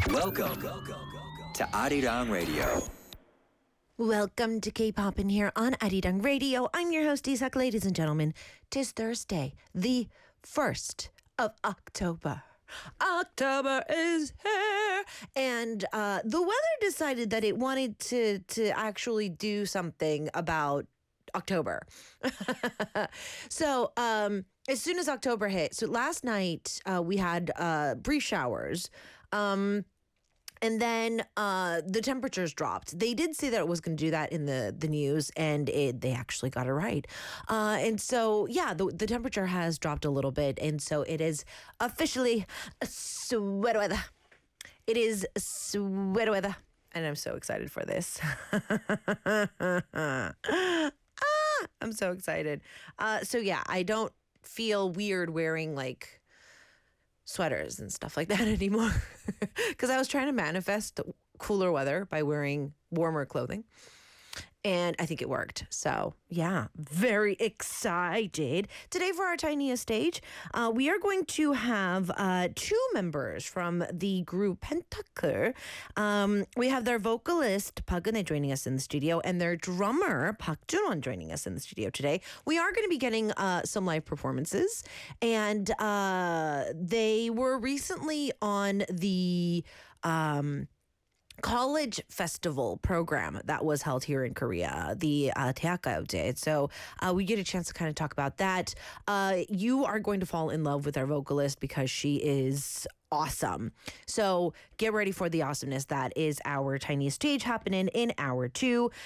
Welcome to Arirang Radio. Welcome to K-Pop in here on Arirang Radio. I'm your host, Isak. Ladies and gentlemen, 'tis Thursday, the 1st of October. October is here. And the weather decided that it wanted to actually do something about October. So as soon as October hit, so last night we had brief showers. And then the temperatures dropped. They did say that it was going to do that in the news, and they actually got it right. And so, yeah, the temperature has dropped a little bit, and so it is officially sweater weather. It is sweater weather, and I'm so excited for this. I'm so excited. So, yeah, I don't feel weird wearing, like, sweaters and stuff like that anymore because I was trying to manifest cooler weather by wearing warmer clothing, and I think it worked. So yeah, very excited. Today for our tiniest stage, we are going to have two members from the group Pentacle. We have their vocalist Park Eun-hye joining us in the studio, and their drummer Park Jun-won joining us in the studio today. We are going to be getting some live performances, and they were recently on the college festival program that was held here in Korea, the Daeakgayeoje. So we get a chance to kind of talk about that. You are going to fall in love with our vocalist because she is awesome. So get ready for the awesomeness that is our tiniest stage happening in hour 2.